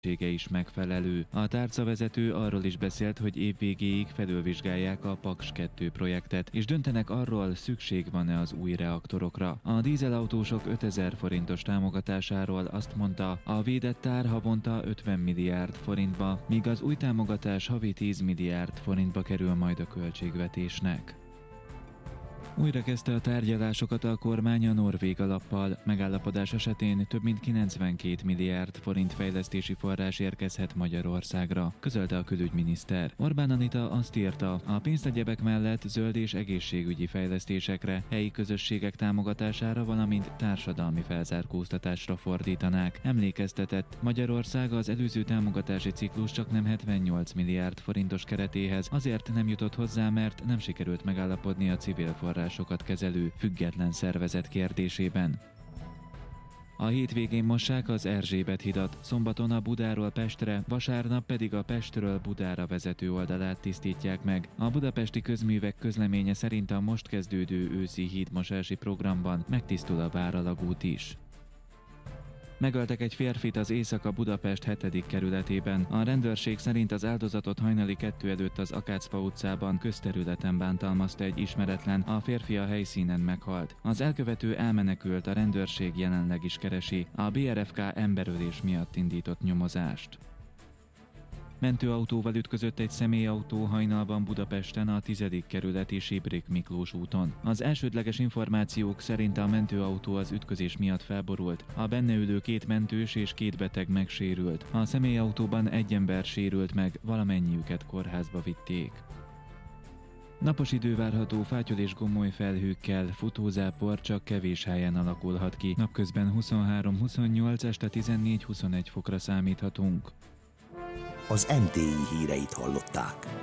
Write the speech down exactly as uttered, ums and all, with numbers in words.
is megfelelő. A tárcavezető arról is beszélt, hogy év végéig felülvizsgálják a Paks kettő projektet, és döntenek arról, szükség van-e az új reaktorokra. A dízelautósok ötezer forintos támogatásáról azt mondta, a védett ár havonta ötven milliárd forintba, míg az új támogatás havi tíz milliárd forintba kerül majd a költségvetésnek. Újra kezdte a tárgyalásokat a kormány a norvég alappal. Megállapodás esetén több mint kilencvenkét milliárd forint fejlesztési forrás érkezhet Magyarországra, közölte a külügyminiszter. Orbán Anita azt írta, a pénzegyebek mellett zöld és egészségügyi fejlesztésekre, helyi közösségek támogatására, valamint társadalmi felzárkóztatásra fordítanák. Emlékeztetett, Magyarország az előző támogatási ciklus csak nem hetvennyolc milliárd forintos keretéhez azért nem jutott hozzá, mert nem sikerült megállapodni a civil forrás sokat kezelő független szervezet kérdésében. A hétvégén mossák az Erzsébet hidat, szombaton a Budáról Pestre, vasárnap pedig a Pestről Budára vezető oldalát tisztítják meg. A Budapesti Közművek közleménye szerint a most kezdődő őszi hídmosási programban megtisztul a Váralagút is. Megöltek egy férfit az Északa-Budapest hetedik kerületében. A rendőrség szerint az áldozatot hajnali kettő előtt az Akácfa utcában, közterületen bántalmazta egy ismeretlen, a férfi a helyszínen meghalt. Az elkövető elmenekült, a rendőrség jelenleg is keresi a bé er ef ká emberölés miatt indított nyomozást. Mentőautóval ütközött egy személyautó hajnalban Budapesten a tizedik kerületi Sibrik Miklós úton. Az elsődleges információk szerint a mentőautó az ütközés miatt felborult, a benne ülő két mentős és két beteg megsérült. A személyautóban egy ember sérült meg, valamennyiüket kórházba vitték. Napos idő várható, fátyol és gomoly felhőkkel, futózápor csak kevés helyen alakulhat ki. Napközben huszonhárom-huszonnyolc, este tizennégy-huszonegy fokra számíthatunk. Az em té i híreit hallották.